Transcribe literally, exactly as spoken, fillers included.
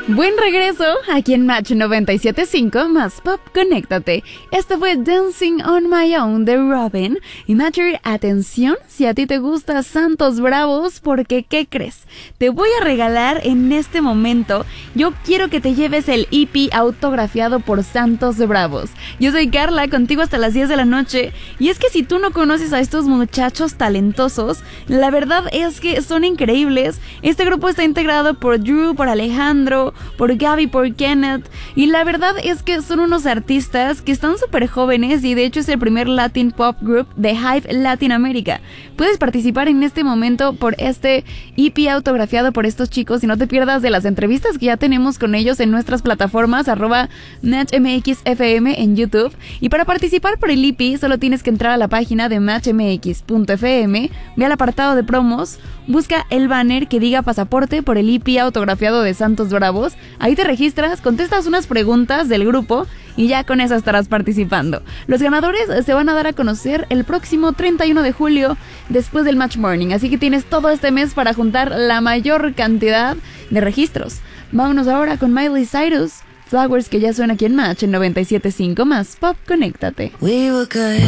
Buen regreso aquí en Match noventa y siete punto cinco más Pop Conéctate. Esto fue Dancing on My Own de Robin. Y Matcher, atención, si a ti te gusta Santos Bravos, porque ¿qué crees? Te voy a regalar en este momento. Yo quiero que te lleves el E P autografiado por Santos Bravos. Yo soy Carla, contigo hasta las diez de la noche. Y es que si tú no conoces a estos muchachos talentosos, la verdad es que son increíbles. Este grupo está integrado por Drew, por Alejandro, por Gaby, por Kenneth, y la verdad es que son unos artistas que están súper jóvenes y de hecho es el primer Latin Pop Group de Hype Latinoamérica. Puedes participar en este momento por este E P autografiado por estos chicos y no te pierdas de las entrevistas que ya tenemos con ellos en nuestras plataformas arroba matchmxfm en YouTube. Y para participar por el E P solo tienes que entrar a la página de matchmx punto f m, ve al apartado de promos, busca el banner que diga pasaporte por el E P autografiado de Santos Bravos. Ahí te registras, contestas unas preguntas del grupo y ya con eso estarás participando. Los ganadores se van a dar a conocer el próximo treinta y uno de julio después del Match Morning, así que tienes todo este mes para juntar la mayor cantidad de registros. Vámonos ahora con Miley Cyrus, Flowers, que ya suena aquí en Match en noventa y siete punto cinco más Pop Conéctate. We were good.